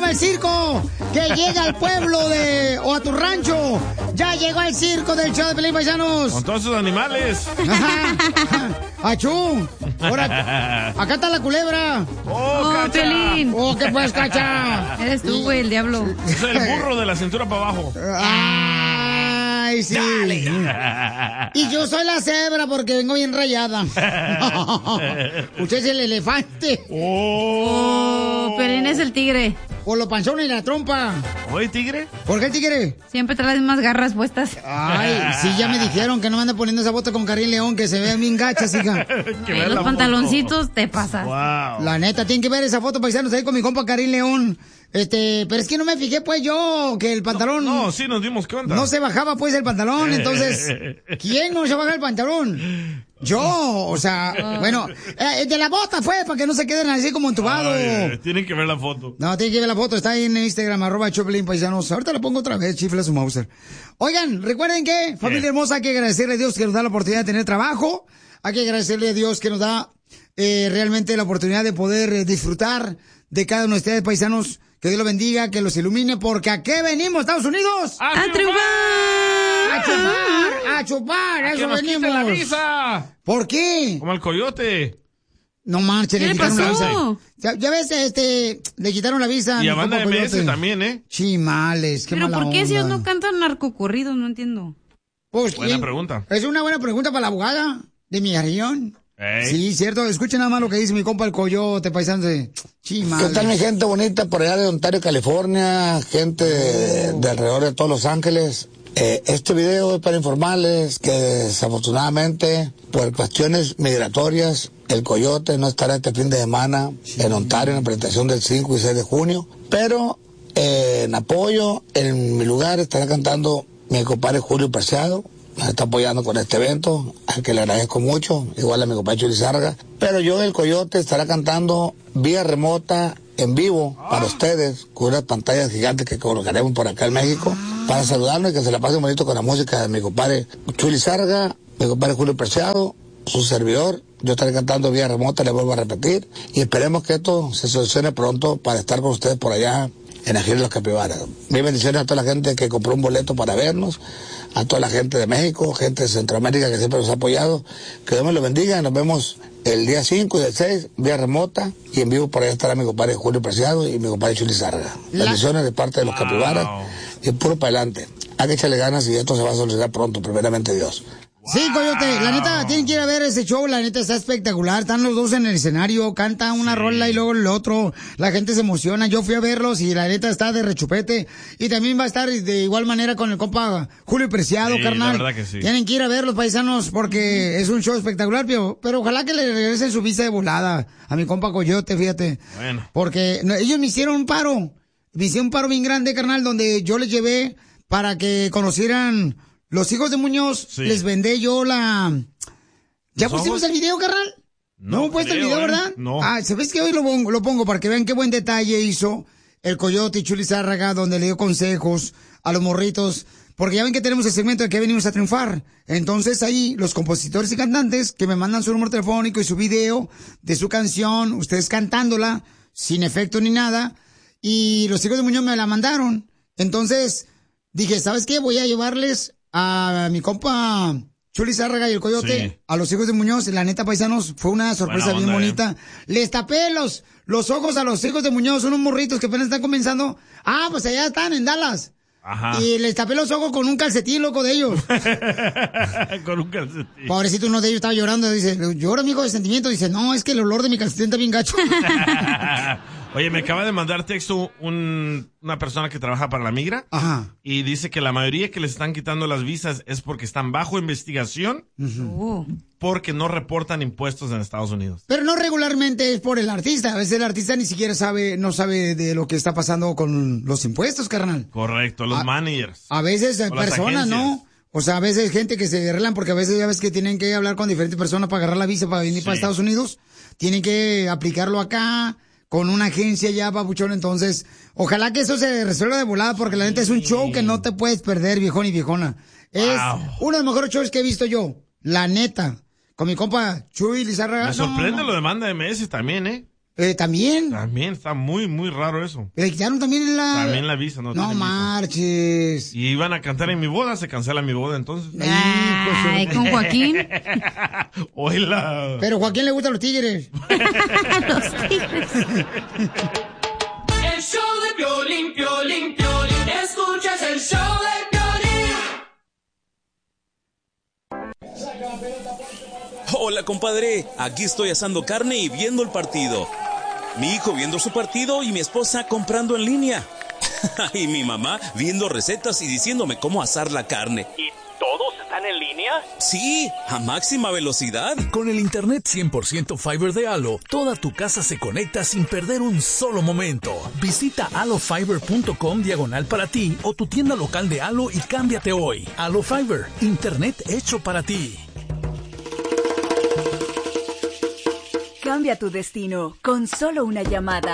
al circo, que llega al pueblo o a tu rancho. Ya llegó el circo del show de Pelín, paisanos. Con todos sus animales. ¡Achú! Ahora, acá está la culebra. ¡Oh, Cacha! Pelín! ¡Oh, qué pues, Cacha! Eres tú, güey, el diablo. Es el burro de la cintura para abajo. ¡Ay, sí! Dale. Y yo soy la cebra porque vengo bien rayada. Usted es el elefante. Oh, Pelín es el tigre. Por los panzones y la trompa. ¿Oye, tigre? ¿Por qué el tigre? Siempre traes más garras puestas. Ay, sí, ya me dijeron que no me anda poniendo esa foto con Karin León, que se vean bien gachas, hija. Los pantaloncitos foto. Te pasas. Wow. La neta, tienen que ver esa foto, paisanos, ahí con mi compa Karin León. Pero es que no me fijé, pues, yo, que el pantalón... No, sí nos dimos cuenta. No se bajaba, pues, el pantalón, entonces... ¿Quién no se baja el pantalón? Yo, o sea, bueno, de la bota fue, para que no se queden así como entubados. Tienen que ver la foto. No, tienen que ver la foto, está ahí en Instagram, @Choplin Paisanos. Ahorita la pongo otra vez, chifla su Mauser. Oigan, recuerden que, familia hermosa, hay que agradecerle a Dios que nos da la oportunidad de tener trabajo. Hay que agradecerle a Dios que nos da realmente la oportunidad de poder disfrutar de cada uno de ustedes, paisanos. Que Dios los bendiga, que los ilumine, porque ¿a qué venimos, Estados Unidos? ¡A triunfar! ¡A chupar! ¡A chupar! ¡A eso venimos! ¡La visa! ¿Por qué? Como el coyote. No manches, ¿Qué le quitaron la visa. Ya ves, le quitaron la visa. Y a banda MS también, ¿eh? Chimales, qué mala ¿Pero por qué si onda. ellos no cantan narcocorridos? No entiendo. Pues, buena pregunta. Es una buena pregunta para la abogada de mi región. Sí, cierto. Escuchen nada más lo que dice mi compa el coyote, paisano de Chimales. ¿Qué tal mi gente bonita por allá de Ontario, California? Gente de alrededor de todos Los Ángeles. Este video es para informarles que desafortunadamente por cuestiones migratorias el coyote no estará este fin de semana en Ontario en la presentación del 5 y 6 de junio, pero en apoyo, en mi lugar estará cantando mi compadre Julio Preciado. Nos está apoyando con este evento, al que le agradezco mucho, igual a mi compadre Chuli Sarga. Pero yo, el coyote, estará cantando vía remota, en vivo, para ustedes, con unas pantallas gigantes que colocaremos por acá en México, para saludarnos y que se la pasen bonito con la música de mi compadre Chuli Sarga, mi compadre Julio Preciado, su servidor. Yo estaré cantando vía remota, le vuelvo a repetir, y esperemos que esto se solucione pronto para estar con ustedes por allá en Ajín de los Capibaras. Mis bendiciones a toda la gente que compró un boleto para vernos, a toda la gente de México, gente de Centroamérica que siempre nos ha apoyado. Que Dios me lo bendiga. Nos vemos el día 5 y el 6, vía remota, y en vivo por allá estará mi compadre Julio Preciado y mi compadre Chuli Sarga. Bendiciones de parte de los Capibaras, y puro para adelante. Hay que echarle ganas y esto se va a solucionar pronto, primeramente Dios. Sí, coyote, la neta, tienen que ir a ver ese show, la neta está espectacular, están los dos en el escenario, canta una rola y luego el otro, la gente se emociona, yo fui a verlos y la neta está de rechupete, y también va a estar de igual manera con el compa Julio Preciado, sí, carnal. La verdad que sí. Tienen que ir a ver los paisanos porque es un show espectacular, pero ojalá que le regresen su visa de volada a mi compa Coyote, fíjate. Bueno. Porque ellos me hicieron un paro bien grande, carnal, donde yo les llevé para que conocieran los hijos de Muñoz. Sí. Les vendé yo la... ¿Ya pusimos el video, carnal? No hemos puesto el video, ¿verdad? No. ¿Sabes qué? Hoy lo pongo para que vean qué buen detalle hizo el Coyote y Chuli Zárraga, donde le dio consejos a los morritos. Porque ya ven que tenemos el segmento de que venimos a triunfar. Entonces ahí los compositores y cantantes que me mandan su número telefónico y su video de su canción, ustedes cantándola, sin efecto ni nada, y los hijos de Muñoz me la mandaron. Entonces dije, ¿sabes qué? Voy a llevarles a mi compa Chuli Zárraga y el Coyote, sí, a los hijos de Muñoz. La neta, paisanos, fue una sorpresa bien bonita. Les tapé los ojos a los hijos de Muñoz, unos morritos que apenas están comenzando. Pues allá están, en Dallas. Ajá. Y les tapé los ojos con un calcetín, loco, de ellos. Con un calcetín. Pobrecito, uno de ellos estaba llorando. Dice, llora, mijo, de sentimiento. Dice, no, es que el olor de mi calcetín está bien gacho. Oye, me acaba de mandar texto una persona que trabaja para la migra. Ajá. Y dice que la mayoría que les están quitando las visas es porque están bajo investigación, porque no reportan impuestos en Estados Unidos. Pero no regularmente es por el artista. A veces el artista ni siquiera no sabe de lo que está pasando con los impuestos, carnal. Correcto, los managers. A veces hay personas, ¿no? O sea, a veces gente que se arreglan porque a veces ya ves que tienen que hablar con diferentes personas para agarrar la visa para venir para Estados Unidos. Tienen que aplicarlo acá con una agencia ya, papuchón. Entonces, ojalá que eso se resuelva de volada, porque la neta es un show que no te puedes perder, viejón y viejona. Es uno de los mejores shows que he visto yo, la neta. Con mi compa Chuy Lizárraga. Me sorprende lo de Banda MS también, ¿eh? ¿También? También está muy, muy raro eso. ¿Le quitaron también También la visa, no tiene marches. Visa. Y iban a cantar en mi boda, se cancela mi boda entonces. Ay, ¿con Joaquín? Hola. Pero Joaquín le gustan los tigres. Los tigres. El show de Piolín, Piolín, Piolín. Escuchas el show de Piolín. Hola, compadre. Aquí estoy asando carne y viendo el partido. Mi hijo viendo su partido y mi esposa comprando en línea. Y mi mamá viendo recetas y diciéndome cómo asar la carne. ¿Y todos están en línea? Sí, a máxima velocidad. Con el internet 100% Fiber de Halo, toda tu casa se conecta sin perder un solo momento. Visita halofiber.com/ para ti o tu tienda local de Halo y cámbiate hoy. Halo Fiber, internet hecho para ti. Cambia tu destino con solo una llamada.